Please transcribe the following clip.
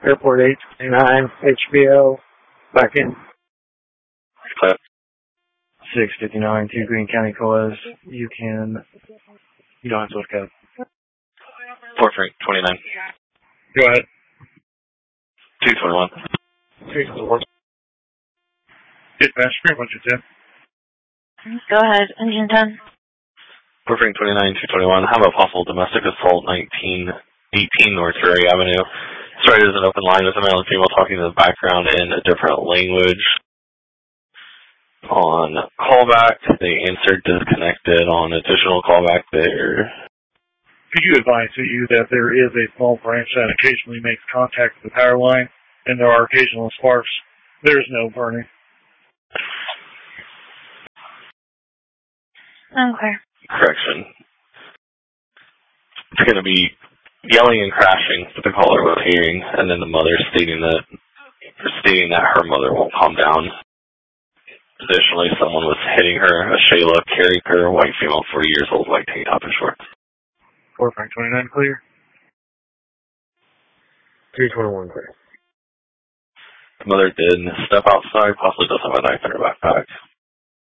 Airport 829, HBO, back in. Clip. 659, 2 Green County Coas. You don't have to look up. 429. Go ahead. 221. 321. Dispatch, pretty much it's in. Go ahead, engine 10. 429, 221. Have a possible domestic assault, 1918 North Prairie Avenue. Started as an open line with a male and female talking to the background in a different language. On callback, they answered disconnected. On additional callback, they're... Could you advise to you that there is a small branch that occasionally makes contact with the power line, and there are occasional sparks? There is no burning. Okay. Correction. It's going to be yelling and crashing that the caller was hearing, and then the mother stating that her mother won't calm down. Additionally, someone was hitting her, a Shayla Carricker, white female, 40 years old, white tank top and shorts. 429 clear. 321 clear. The mother did step outside, possibly does have a knife in her backpack.